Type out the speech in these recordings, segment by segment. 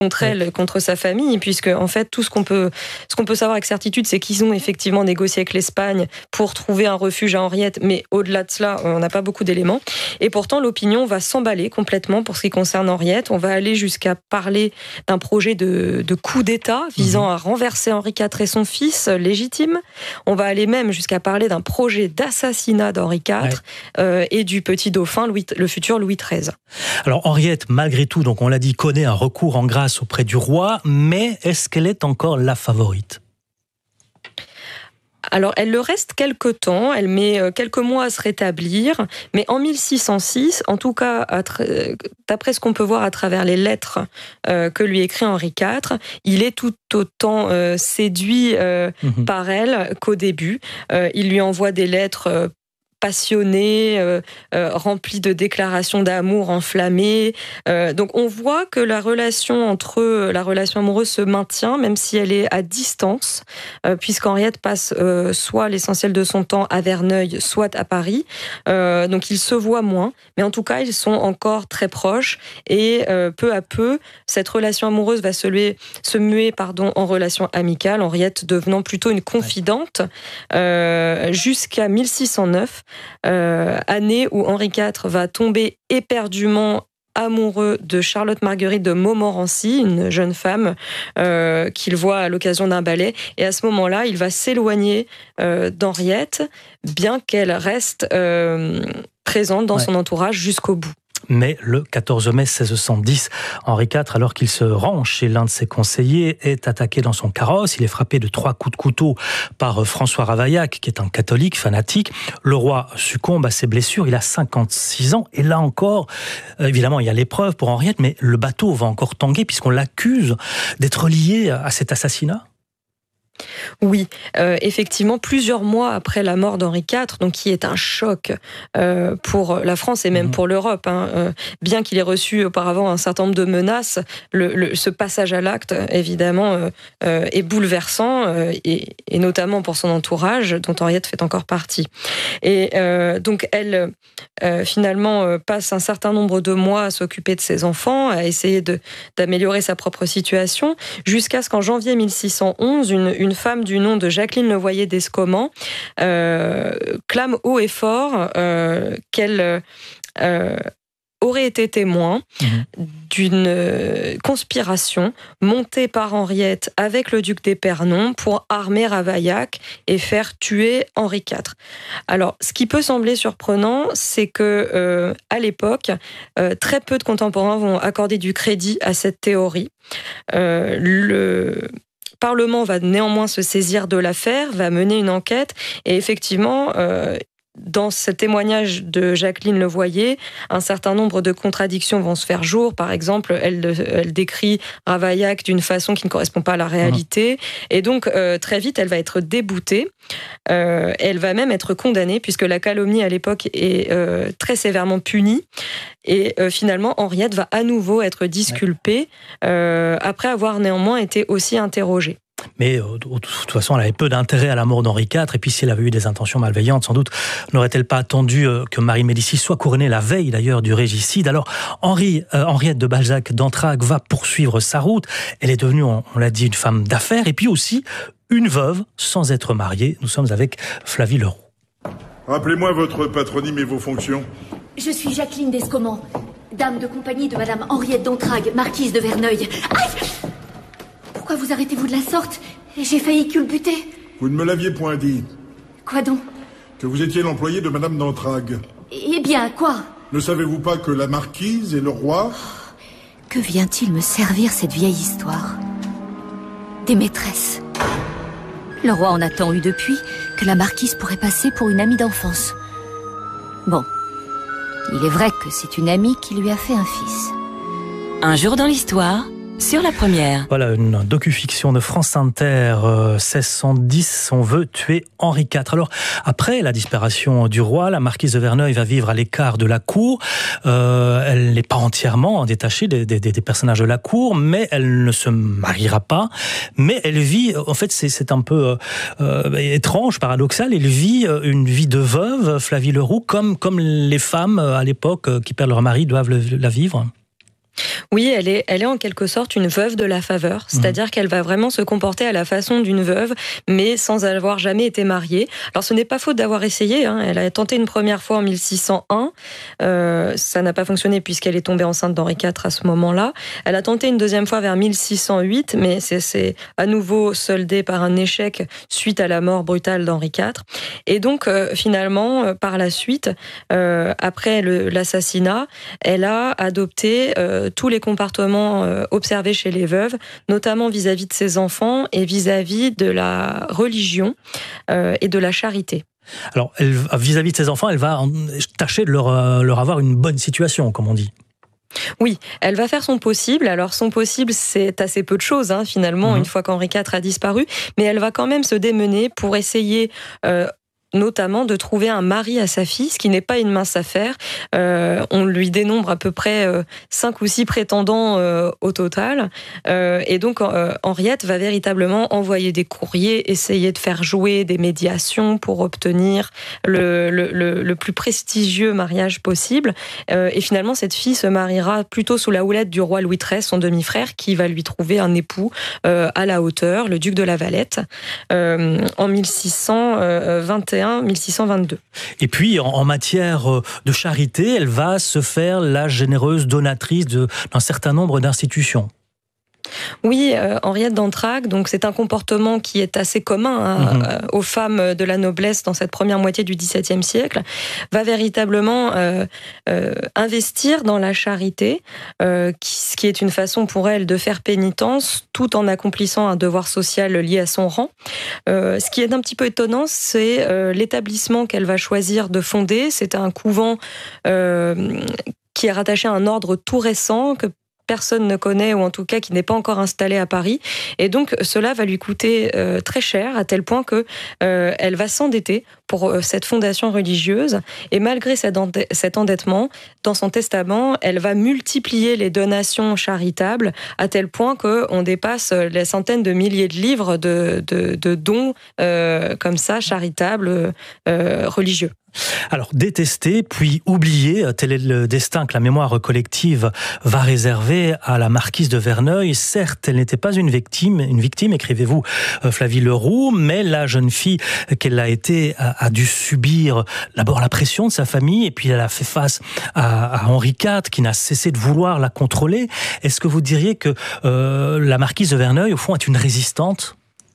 contre elle, contre sa famille, puisque en fait tout ce qu'on peut savoir avec certitude, c'est qu'ils ont effectivement négocié avec l'Espagne pour trouver un refuge à Henriette, mais au-delà de cela, on n'a pas beaucoup d'éléments. Et pourtant, l'opinion va s'emballer complètement pour ce qui concerne Henriette. On va aller jusqu'à parler d'un projet de coup d'État visant à renverser Henri IV et son fils légitime. On va aller même jusqu'à parler d'un projet d'assassinat d'Henri IV et du petit dauphin, le futur Louis XIII. Alors Henriette, malgré tout, donc on l'a dit, connaît un recours en grâce auprès du roi, mais est-ce qu'elle est encore la favorite ? Alors, elle le reste quelque temps, elle met quelques mois à se rétablir, mais en 1606, en tout cas, d'après ce qu'on peut voir à travers les lettres que lui écrit Henri IV, il est tout autant séduit par elle qu'au début. Il lui envoie des lettres passionné, rempli de déclarations d'amour enflammées. Donc on voit que la relation entre eux, la relation amoureuse se maintient, même si elle est à distance, puisqu'Henriette passe soit l'essentiel de son temps à Verneuil, soit à Paris. Donc ils se voient moins, mais en tout cas ils sont encore très proches. Et peu à peu, cette relation amoureuse va se muer en relation amicale, Henriette devenant plutôt une confidente, jusqu'à 1609. Année où Henri IV va tomber éperdument amoureux de Charlotte Marguerite de Montmorency, une jeune femme qu'il voit à l'occasion d'un ballet. Et à ce moment-là, il va s'éloigner d'Henriette, bien qu'elle reste présente dans son entourage jusqu'au bout. Mais le 14 mai 1610, Henri IV, alors qu'il se rend chez l'un de ses conseillers, est attaqué dans son carrosse. Il est frappé de 3 coups de couteau par François Ravaillac, qui est un catholique fanatique. Le roi succombe à ses blessures. Il a 56 ans. Et là encore, évidemment, il y a l'épreuve pour Henriette, mais le bateau va encore tanguer puisqu'on l'accuse d'être lié à cet assassinat. Oui, effectivement, plusieurs mois après la mort d'Henri IV, donc qui est un choc pour la France et même pour l'Europe, bien qu'il ait reçu auparavant un certain nombre de menaces, ce passage à l'acte, évidemment, est bouleversant, et notamment pour son entourage, dont Henriette fait encore partie. Et donc, elle, finalement, passe un certain nombre de mois à s'occuper de ses enfants, à essayer d'améliorer sa propre situation, jusqu'à ce qu'en janvier 1611, une femme du nom de Jacqueline Levoyer d'Escomment clame haut et fort qu'elle aurait été témoin d'une conspiration montée par Henriette avec le duc d'Épernon pour armer Ravaillac et faire tuer Henri IV. Alors, ce qui peut sembler surprenant, c'est que à l'époque, très peu de contemporains vont accorder du crédit à cette théorie. Le Parlement va néanmoins se saisir de l'affaire, va mener une enquête, et effectivement, dans ce témoignage de Jacqueline Levoyer, un certain nombre de contradictions vont se faire jour. Par exemple, elle décrit Ravaillac d'une façon qui ne correspond pas à la réalité. Et donc, très vite, elle va être déboutée. Elle va même être condamnée, puisque la calomnie, à l'époque, est très sévèrement punie. Et finalement, Henriette va à nouveau être disculpée, après avoir néanmoins été aussi interrogée. Mais de toute façon, elle avait peu d'intérêt à la mort d'Henri IV, et puis si elle avait eu des intentions malveillantes, sans doute n'aurait-elle pas attendu que Marie Médicis soit couronnée la veille d'ailleurs du régicide. Alors Henriette de Balzac d'Entragues va poursuivre sa route. Elle est devenue, on l'a dit, une femme d'affaires, et puis aussi une veuve sans être mariée. Nous sommes avec Flavie Leroux. Rappelez-moi votre patronyme et vos fonctions. Je suis Jacqueline d'Escomment, dame de compagnie de Madame Henriette d'Entragues, marquise de Verneuil. Aïe! Pourquoi vous arrêtez-vous de la sorte? J'ai failli culbuter. Vous ne me l'aviez point dit. Quoi donc? Que vous étiez l'employé de Madame d'Entragues. Eh bien, quoi? Ne savez-vous pas que la marquise et le roi... Que vient-il me servir cette vieille histoire? Des maîtresses. Le roi en a tant eu depuis que la marquise pourrait passer pour une amie d'enfance. Bon, il est vrai que c'est une amie qui lui a fait un fils. Un jour dans l'histoire, sur la première. Voilà, une docu-fiction de France Inter, 1610, on veut tuer Henri IV. Alors, après la disparition du roi, la marquise de Verneuil va vivre à l'écart de la cour. Elle n'est pas entièrement détachée des personnages de la cour, mais elle ne se mariera pas. Mais elle vit, en fait, c'est un peu étrange, paradoxal, elle vit une vie de veuve, Flavie Leroux, comme les femmes à l'époque qui perdent leur mari doivent la vivre. Oui, elle est en quelque sorte une veuve de la faveur, c'est-à-dire qu'elle va vraiment se comporter à la façon d'une veuve, mais sans avoir jamais été mariée. Alors ce n'est pas faute d'avoir essayé, hein. Elle a tenté une première fois en 1601, ça n'a pas fonctionné puisqu'elle est tombée enceinte d'Henri IV à ce moment-là. Elle a tenté une deuxième fois vers 1608, mais c'est à nouveau soldé par un échec suite à la mort brutale d'Henri IV. Et donc finalement, par la suite, après l'assassinat, elle a adopté tous les comportements observés chez les veuves, notamment vis-à-vis de ses enfants et vis-à-vis de la religion et de la charité. Alors, vis-à-vis de ses enfants, elle va tâcher de leur avoir une bonne situation, comme on dit. Oui, elle va faire son possible. Alors son possible, c'est assez peu de choses, hein, finalement, une fois qu'Henri IV a disparu, mais elle va quand même se démener pour essayer notamment de trouver un mari à sa fille, ce qui n'est pas une mince affaire. On lui dénombre à peu près 5 ou 6 prétendants au total. Et donc Henriette va véritablement envoyer des courriers, essayer de faire jouer des médiations pour obtenir le plus prestigieux mariage possible. Et finalement, cette fille se mariera plutôt sous la houlette du roi Louis XIII, son demi-frère, qui va lui trouver un époux à la hauteur, le duc de la Valette, en 1622. Et puis, en matière de charité, elle va se faire la généreuse donatrice d'un certain nombre d'institutions. Oui, Henriette d'Entragues, donc c'est un comportement qui est assez commun aux femmes de la noblesse dans cette première moitié du XVIIe siècle, va véritablement investir dans la charité, ce qui est une façon pour elle de faire pénitence tout en accomplissant un devoir social lié à son rang. Ce qui est un petit peu étonnant, c'est l'établissement qu'elle va choisir de fonder. C'est un couvent qui est rattaché à un ordre tout récent que personne ne connaît, ou en tout cas qui n'est pas encore installé à Paris. Et donc cela va lui coûter très cher, à tel point que elle va s'endetter pour cette fondation religieuse. Et malgré cet endettement, dans son testament, elle va multiplier les donations charitables, à tel point qu'on dépasse les centaines de milliers de livres de dons comme ça, charitables, religieux. Alors, détester, puis oublier, tel est le destin que la mémoire collective va réserver à la marquise de Verneuil. Certes, elle n'était pas une victime, écrivez-vous Flavie Leroux, mais la jeune fille qu'elle a été a dû subir d'abord la pression de sa famille, et puis elle a fait face à Henri IV, qui n'a cessé de vouloir la contrôler. Est-ce que vous diriez que la marquise de Verneuil, au fond, est une résistante ?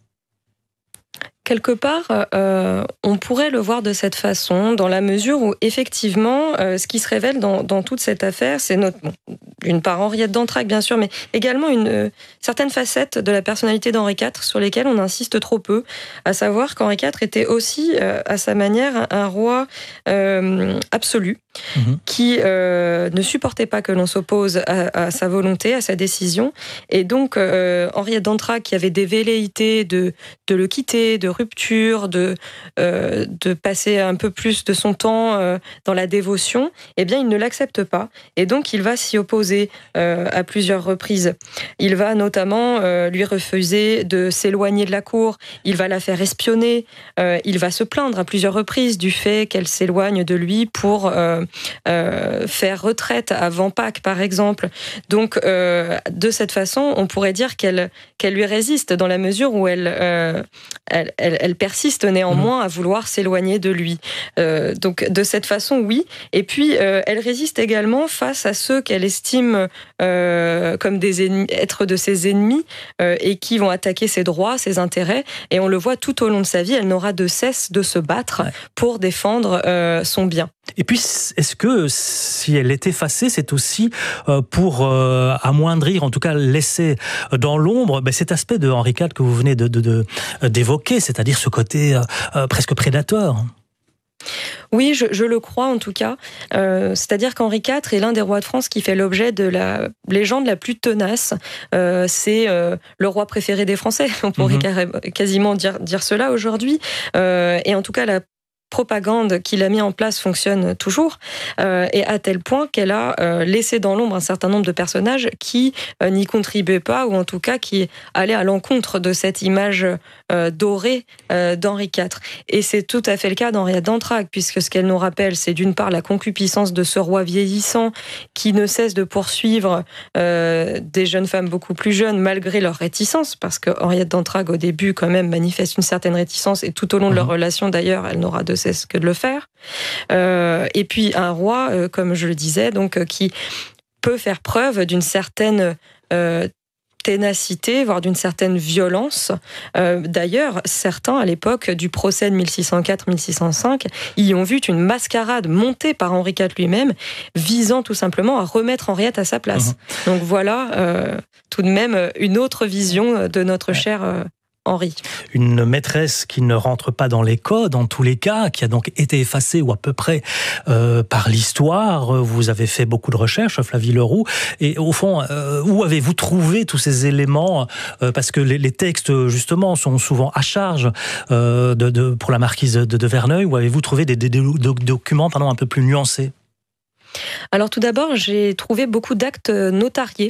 Quelque part, on pourrait le voir de cette façon, dans la mesure où, effectivement, ce qui se révèle dans toute cette affaire, c'est d'une part Henriette d'Entragues, bien sûr, mais également une certaine facette de la personnalité d'Henri IV sur lesquelles on insiste trop peu, à savoir qu'Henri IV était aussi, à sa manière, un roi absolu, qui ne supportait pas que l'on s'oppose à sa volonté, à sa décision. Et donc, Henriette d'Entragues, qui avait des velléités de le quitter, de rupture, de passer un peu plus de son temps dans la dévotion, eh bien, il ne l'accepte pas. Et donc, il va s'y opposer à plusieurs reprises. Il va notamment lui refuser de s'éloigner de la cour. Il va la faire espionner. Il va se plaindre à plusieurs reprises du fait qu'elle s'éloigne de lui pour faire retraite avant Pâques, par exemple. Donc, de cette façon, on pourrait dire qu'elle lui résiste, dans la mesure où elle persiste néanmoins à vouloir s'éloigner de lui. Donc, de cette façon, oui. Et puis, elle résiste également face à ceux qu'elle estime comme être de ses ennemis et qui vont attaquer ses droits, ses intérêts. Et on le voit tout au long de sa vie, elle n'aura de cesse de se battre pour défendre son bien. Et puis, est-ce que si elle est effacée, c'est aussi pour amoindrir, en tout cas laisser dans l'ombre cet aspect de Henri IV que vous venez d'évoquer, c'est-à-dire ce côté presque prédateur? Oui, je le crois en tout cas. C'est-à-dire qu'Henri IV est l'un des rois de France qui fait l'objet de la légende la plus tenace. C'est le roi préféré des Français, on pourrait quasiment dire cela aujourd'hui. Et en tout cas, la propagande qu'il a mis en place fonctionne toujours, et à tel point qu'elle a laissé dans l'ombre un certain nombre de personnages qui n'y contribuaient pas, ou en tout cas qui allaient à l'encontre de cette image dorée d'Henri IV. Et c'est tout à fait le cas d'Henriette d'Entragues, puisque ce qu'elle nous rappelle, c'est d'une part la concupiscence de ce roi vieillissant qui ne cesse de poursuivre des jeunes femmes beaucoup plus jeunes malgré leur réticence, parce que Henriette d'Entragues au début quand même manifeste une certaine réticence, et tout au long de leur relation d'ailleurs elle n'aura de cesse que de le faire, et puis un roi comme je le disais donc qui peut faire preuve d'une certaine ténacité, voire d'une certaine violence. D'ailleurs, certains, à l'époque du procès de 1604-1605, y ont vu une mascarade montée par Henri IV lui-même, visant tout simplement à remettre Henriette à sa place. Donc voilà, tout de même, une autre vision de notre cher Henri. Une maîtresse qui ne rentre pas dans les codes, en tous les cas, qui a donc été effacée, ou à peu près, par l'histoire. Vous avez fait beaucoup de recherches, Flavie Leroux, et au fond, où avez-vous trouvé tous ces éléments, parce que les textes, justement, sont souvent à charge pour la marquise de Verneuil. Où avez-vous trouvé des documents un peu plus nuancés? Alors tout d'abord, j'ai trouvé beaucoup d'actes notariés,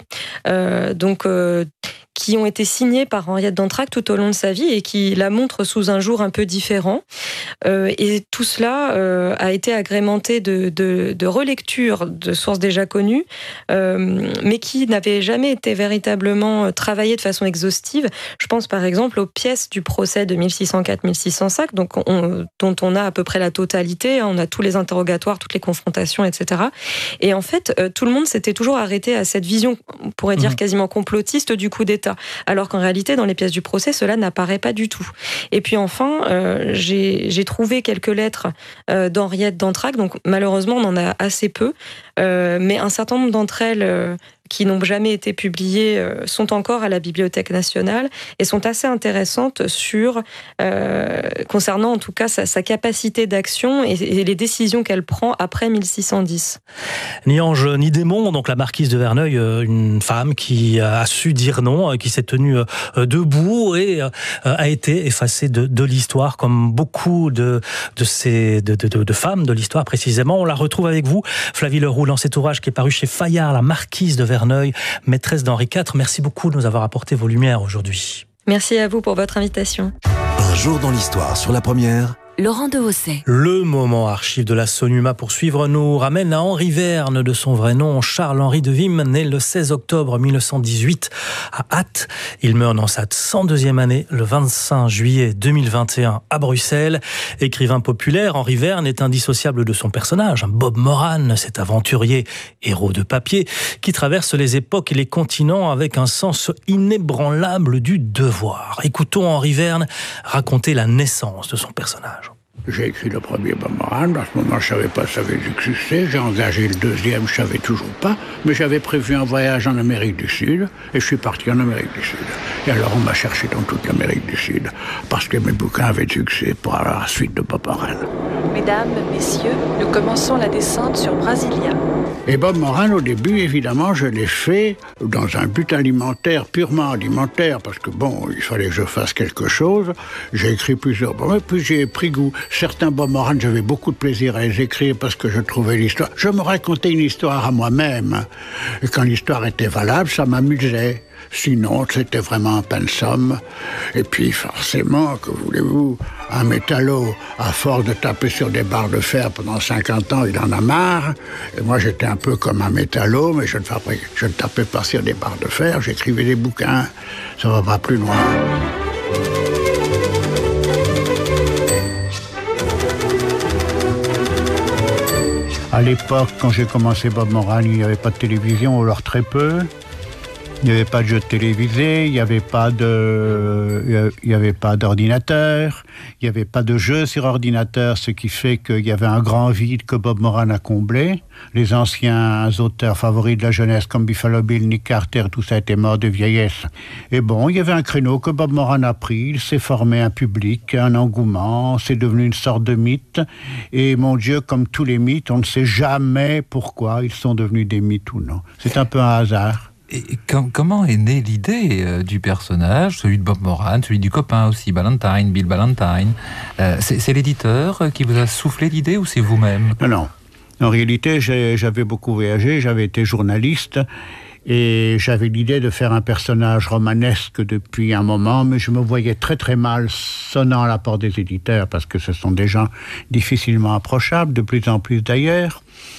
qui ont été signés par Henriette d'Entragues tout au long de sa vie et qui la montrent sous un jour un peu différent. Et tout cela a été agrémenté de relectures de sources déjà connues, mais qui n'avaient jamais été véritablement travaillées de façon exhaustive. Je pense par exemple aux pièces du procès de 1604-1605, dont on a à peu près la totalité, on a tous les interrogatoires, toutes les confrontations, etc. Et en fait, tout le monde s'était toujours arrêté à cette vision, on pourrait dire quasiment complotiste du coup d'État. Alors qu'en réalité, dans les pièces du procès, cela n'apparaît pas du tout. Et puis enfin, j'ai trouvé quelques lettres d'Henriette d'Entragues, donc malheureusement, on en a assez peu, mais un certain nombre d'entre elles qui n'ont jamais été publiées sont encore à la Bibliothèque nationale et sont assez intéressantes concernant en tout cas sa capacité d'action et les décisions qu'elle prend après 1610. Ni ange ni démon, donc la marquise de Verneuil, une femme qui a su dire non, qui s'est tenue debout et a été effacée de l'histoire, comme beaucoup de femmes de l'histoire précisément. On la retrouve avec vous, Flavie Leroux, dans cet ouvrage qui est paru chez Fayard, La marquise de Verneuil, maîtresse d'Henri IV. Merci beaucoup de nous avoir apporté vos lumières aujourd'hui. Merci à vous pour votre invitation. Un jour dans l'histoire sur la première. Laurent Dehaussais. Le moment archive de la Sonuma pour suivre nous ramène à Henri Verne, de son vrai nom Charles-Henri de Vim, né le 16 octobre 1918 à Ath. Il meurt dans sa 102e année le 25 juillet 2021 à Bruxelles. Écrivain populaire, Henri Verne est indissociable de son personnage, Bob Moran, cet aventurier héros de papier qui traverse les époques et les continents avec un sens inébranlable du devoir. Écoutons Henri Verne raconter la naissance de son personnage. J'ai écrit le premier Bob Moran, à ce moment je ne savais pas si ça avait du succès, j'ai engagé le deuxième, je ne savais toujours pas, mais j'avais prévu un voyage en Amérique du Sud, et je suis parti en Amérique du Sud. Et alors on m'a cherché dans toute l'Amérique du Sud, parce que mes bouquins avaient du succès pour aller à la suite de Bob Moran. Mesdames, messieurs, nous commençons la descente sur Brasilia. Et Bob Moran, au début, évidemment, je l'ai fait dans un but alimentaire, purement alimentaire, parce que bon, il fallait que je fasse quelque chose. J'ai écrit plusieurs Bob, et puis j'ai pris goût. Certains Bob Moran, j'avais beaucoup de plaisir à les écrire parce que je trouvais l'histoire. Je me racontais une histoire à moi-même. Et quand l'histoire était valable, ça m'amusait. Sinon, c'était vraiment un pensum. Et puis, forcément, que voulez-vous, un métallo, à force de taper sur des barres de fer pendant 50 ans, il en a marre. Et moi, j'étais un peu comme un métallo, mais je ne tapais pas sur des barres de fer, j'écrivais des bouquins. Ça va pas plus loin. À l'époque, quand j'ai commencé Bob Moran, il n'y avait pas de télévision, ou alors très peu. Il n'y avait pas de jeux télévisés, il n'y avait pas d'ordinateur, il n'y avait pas de jeux sur ordinateur, ce qui fait qu'il y avait un grand vide que Bob Moran a comblé. Les anciens auteurs favoris de la jeunesse comme Buffalo Bill, Nick Carter, tout ça était mort de vieillesse. Et bon, il y avait un créneau que Bob Moran a pris, il s'est formé un public, un engouement, c'est devenu une sorte de mythe. Et mon Dieu, comme tous les mythes, on ne sait jamais pourquoi ils sont devenus des mythes ou non. C'est un peu un hasard. Et comment est née l'idée du personnage, celui de Bob Moran, celui du copain aussi, Ballantine, Bill Ballantine? C'est l'éditeur qui vous a soufflé l'idée ou c'est vous-même? Non. En réalité, j'avais beaucoup voyagé, j'avais été journaliste et j'avais l'idée de faire un personnage romanesque depuis un moment, mais je me voyais très très mal sonnant à la porte des éditeurs parce que ce sont des gens difficilement approchables, de plus en plus d'ailleurs.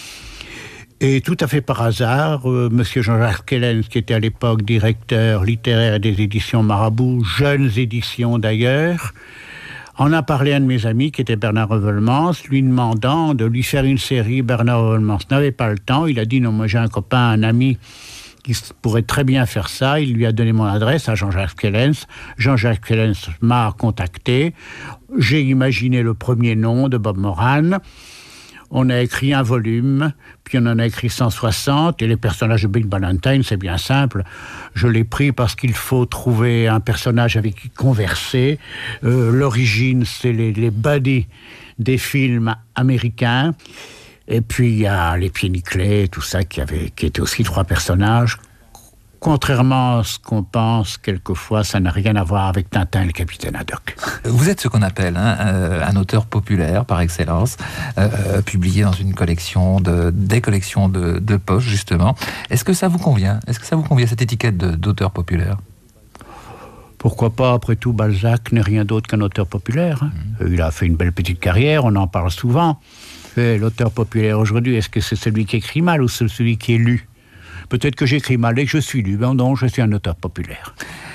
Et tout à fait par hasard, monsieur Jean-Jacques Kellens, qui était à l'époque directeur littéraire des éditions Marabout, jeunes éditions d'ailleurs, en a parlé à un de mes amis qui était Bernard Revelmans, lui demandant de lui faire une série. Bernard Revelmans n'avait pas le temps, il a dit non, moi j'ai un copain, un ami qui pourrait très bien faire ça. Il lui a donné mon adresse à Jean-Jacques Kellens. Jean-Jacques Kellens m'a contacté. J'ai imaginé le premier nom de Bob Moran. On a écrit un volume, puis on en a écrit 160, et les personnages de Bill Ballantine, c'est bien simple. Je l'ai pris parce qu'il faut trouver un personnage avec qui converser. L'origine, c'est les buddies des films américains. Et puis il y a les pieds nickelés, tout ça, qui étaient aussi 3 personnages. Contrairement à ce qu'on pense, quelquefois, ça n'a rien à voir avec Tintin et le capitaine Haddock. Vous êtes ce qu'on appelle un auteur populaire par excellence, publié dans une collection des collections de poche, justement. Est-ce que ça vous convient? Est-ce que ça vous convient, cette étiquette d'auteur populaire? Pourquoi pas? Après tout, Balzac n'est rien d'autre qu'un auteur populaire. Il a fait une belle petite carrière, on en parle souvent. L'auteur populaire aujourd'hui, est-ce que c'est celui qui écrit mal ou c'est celui qui est lu? Peut-être que j'écris mal et que je suis lu. Ben non, je suis un auteur populaire.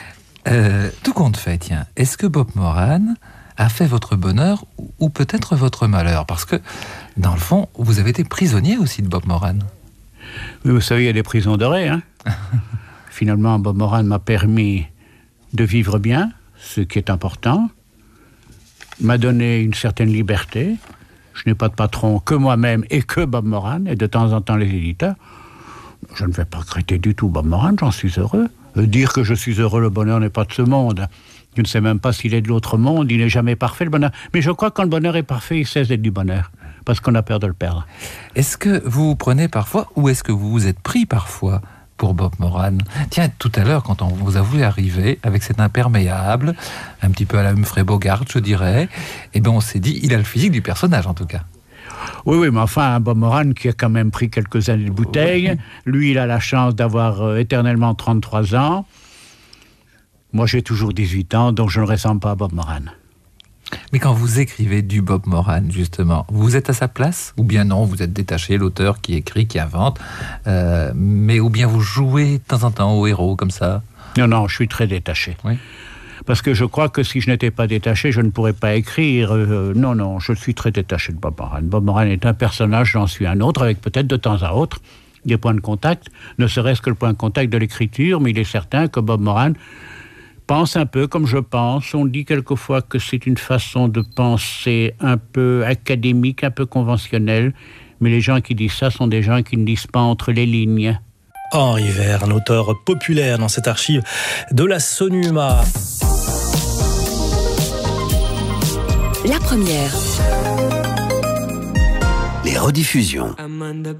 Tout compte fait, tiens. Est-ce que Bob Moran a fait votre bonheur ou peut-être votre malheur? Parce que, dans le fond, vous avez été prisonnier aussi de Bob Moran. Oui, vous savez, il y a des prisons dorées. Hein. Finalement, Bob Moran m'a permis de vivre bien, ce qui est important. M'a donné une certaine liberté. Je n'ai pas de patron que moi-même et que Bob Moran, et de temps en temps les éditeurs. Je ne vais pas regretter du tout Bob Moran, j'en suis heureux. Dire que je suis heureux, le bonheur n'est pas de ce monde. Je ne sais même pas s'il est de l'autre monde, il n'est jamais parfait, le bonheur. Mais je crois que quand le bonheur est parfait, il cesse d'être du bonheur, parce qu'on a peur de le perdre. Est-ce que vous vous prenez parfois, ou est-ce que vous vous êtes pris parfois pour Bob Moran? Tiens, tout à l'heure, quand on vous a vu arriver avec cet imperméable, un petit peu à la Humphrey Bogart, je dirais, eh bien on s'est dit, il a le physique du personnage en tout cas. Oui, mais enfin, Bob Moran qui a quand même pris quelques années de bouteille, lui, il a la chance d'avoir éternellement 33 ans. Moi, j'ai toujours 18 ans, donc je ne ressemble pas à Bob Moran. Mais quand vous écrivez du Bob Moran, justement, vous êtes à sa place? Ou bien non, vous êtes détaché, l'auteur qui écrit, qui invente, mais ou bien vous jouez de temps en temps au héros, comme ça? Non, je suis très détaché. Oui. Parce que je crois que si je n'étais pas détaché, je ne pourrais pas écrire. Non, je suis très détaché de Bob Moran. Bob Moran est un personnage, j'en suis un autre, avec peut-être de temps à autre des points de contact, ne serait-ce que le point de contact de l'écriture, mais il est certain que Bob Moran pense un peu comme je pense. On dit quelquefois que c'est une façon de penser un peu académique, un peu conventionnelle, mais les gens qui disent ça sont des gens qui ne lisent pas entre les lignes. Henri Verne, auteur populaire dans cette archive de la Sonuma. La première. Les rediffusions.